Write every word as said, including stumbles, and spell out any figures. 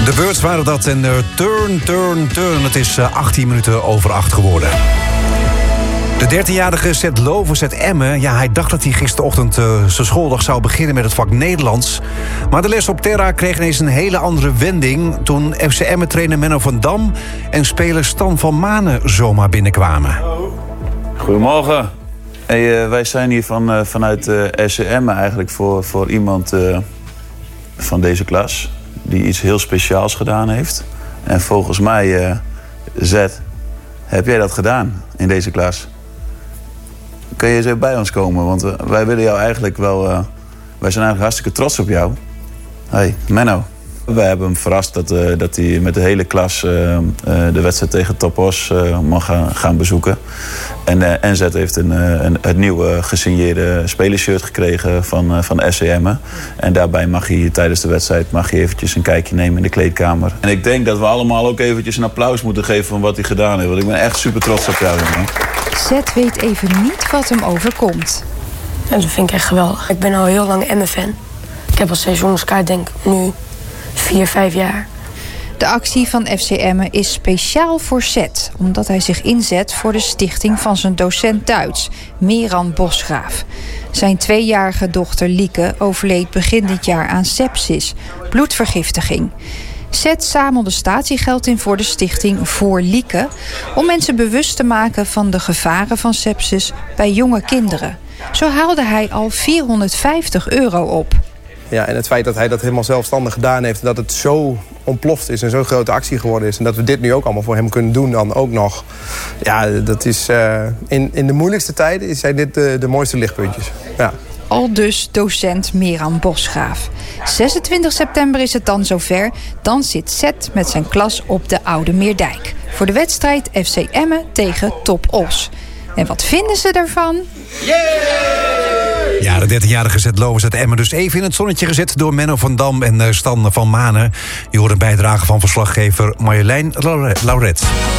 De Birds waren dat en uh, turn, turn, turn. Het is uh, achttien minuten over acht geworden. De dertienjarige Seth Lovens uit Emmen, ja, hij dacht dat hij gisterochtend uh, zijn schooldag zou beginnen met het vak Nederlands. Maar de les op Terra kreeg ineens een hele andere wending toen F C Emmen-trainer Menno van Dam en speler Stan van Manen zomaar binnenkwamen. Goedemorgen. Hey, uh, wij zijn hier van, uh, vanuit uh, F C Emmen eigenlijk voor, voor iemand uh, van deze klas die iets heel speciaals gedaan heeft. En volgens mij, uh, Zet, heb jij dat gedaan in deze klas? Kun je eens even bij ons komen? Want uh, wij willen jou eigenlijk wel... Uh, wij zijn eigenlijk hartstikke trots op jou. Hey, Menno. We hebben hem verrast dat, uh, dat hij met de hele klas uh, uh, de wedstrijd tegen Top Os uh, mag gaan, gaan bezoeken. En uh, N Z heeft een, uh, een, het nieuwe gesigneerde spelershirt gekregen van, uh, van F C Emmen. En daarbij mag hij tijdens de wedstrijd mag hij eventjes een kijkje nemen in de kleedkamer. En ik denk dat we allemaal ook eventjes een applaus moeten geven van wat hij gedaan heeft. Want ik ben echt super trots op jou, jongen. Zet weet even niet wat hem overkomt. Ja, dat vind ik echt geweldig. Ik ben al heel lang Emmen-fan. Ik heb als seizoenskaart denk ik nu vier, vijf jaar. De actie van F C Emmen is speciaal voor Zet, omdat hij zich inzet voor de stichting van zijn docent Duits, Meran Bosgraaf. Zijn tweejarige dochter Lieke overleed begin dit jaar aan sepsis, bloedvergiftiging. Zet zamelde statiegeld in voor de stichting Voor Lieke om mensen bewust te maken van de gevaren van sepsis bij jonge kinderen. Zo haalde hij al vierhonderdvijftig euro op. Ja, en het feit dat hij dat helemaal zelfstandig gedaan heeft, dat het zo ontploft is en zo'n grote actie geworden is en dat we dit nu ook allemaal voor hem kunnen doen dan ook nog. Ja, dat is uh, in, in de moeilijkste tijden zijn dit de, de mooiste lichtpuntjes. Ja. Aldus docent Meran Bosgraaf. zesentwintig september is het dan zover. Dan zit Zet met zijn klas op de Oude Meerdijk voor de wedstrijd F C Emmen tegen Top Os. En wat vinden ze daarvan? Ja, de dertienjarige Seth Lovens uit Emmen dus even in het zonnetje gezet door Menno van Dam en Stan van Manen. Je hoort een bijdrage van verslaggever Marjolein Lauret.